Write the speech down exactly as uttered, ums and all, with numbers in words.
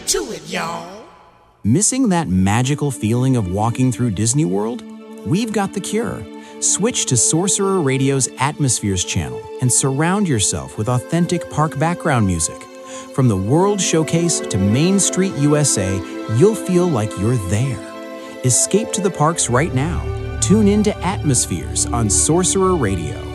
get to it, y'all. Missing that magical feeling of walking through Disney World? We've got the cure. Switch to Sorcerer Radio's Atmospheres channel and surround yourself with authentic park background music. From the World Showcase to Main Street U S A, you'll feel like you're there. Escape to the parks right now. Tune in to Atmospheres on Sorcerer Radio.